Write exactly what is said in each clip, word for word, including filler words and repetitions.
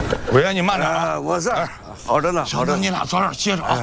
伟爷，你慢点啊！ 我这儿好着呢，好着。 你俩早点歇着啊！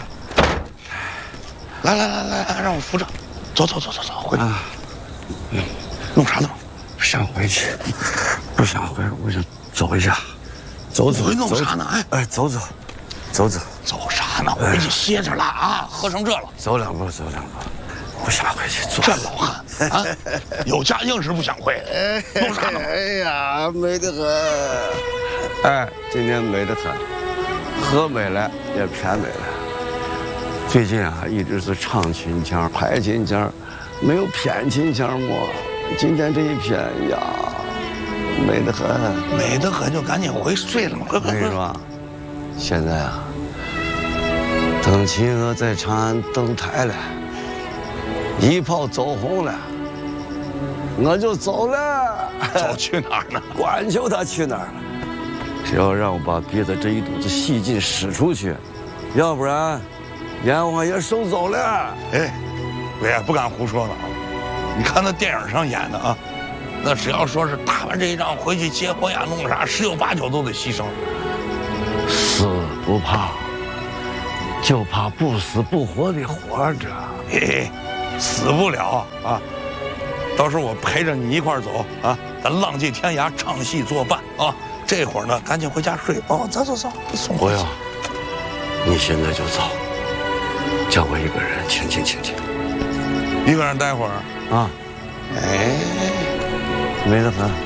来来来来，让我扶着，走走走走走，回去。弄啥呢？ 不想回去，不想回，我就走一下，走走。 回弄啥呢？哎哎，走走，走走。 走啥呢？回去歇着了啊！喝成这了， 走两步，走两步。不想回去， 这老汉啊，有家硬是不想回，弄啥呢？ 哎呀，美得很。哎，今天美得很，喝美了也偏美了。最近啊，一直是唱秦腔、拍秦腔，没有偏秦腔嘛。今天这一偏呀，美得很， 美得很，就赶紧回睡了嘛。快快快！ 是吧？现在啊，等秦娥在长安登台了。一炮走红了，我就走了。 走去哪儿呢？ 管求他去哪儿了，只要让我把憋的这一肚子细劲使出去，要不然阎王爷收走了。 哎，伟爷不敢胡说了啊！你看那电影上演的啊，那只要说是打完这一仗回去结婚呀，弄啥，十有八九都得牺牲。 死不怕，就怕不死不活的活着。 嘿嘿。死不了啊！到时候我陪着你一块儿走啊，咱浪迹天涯，唱戏作伴啊！这会儿呢，赶紧回家睡哦。走走走，送不要，你现在就走，叫我一个人清静清静。 一个人待会儿啊？ 哎， 美得很。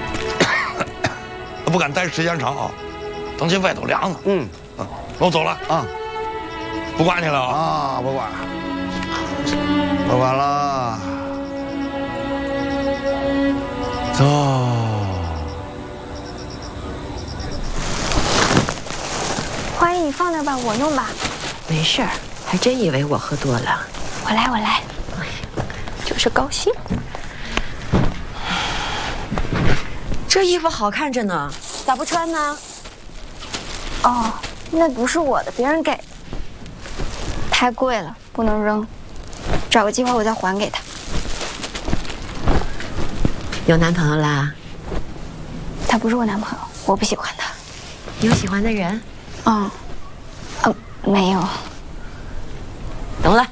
不敢待时间长啊，等这外头凉了。 嗯嗯，我走了啊，不管你了啊，不管。不管了，走。 花姨，你放那吧，我弄吧。 没事儿，还真以为我喝多了。 我来，我来。就是高兴。 这衣服好看着呢，咋不穿呢？ 哦，那不是我的，别人给的。太贵了，不能扔。找个机会我再还给他。 有男朋友啦？ 他不是我男朋友，我不喜欢他。 有喜欢的人？ 嗯，呃，没有。 懂了。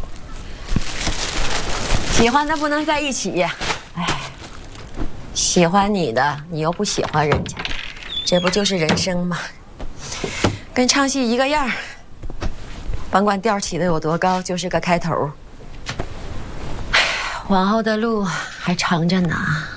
喜欢的不能在一起。哎，喜欢你的，你又不喜欢人家，这不就是人生吗？跟唱戏一个样儿，甭管调起的有多高，就是个开头。往后的路还长着呢。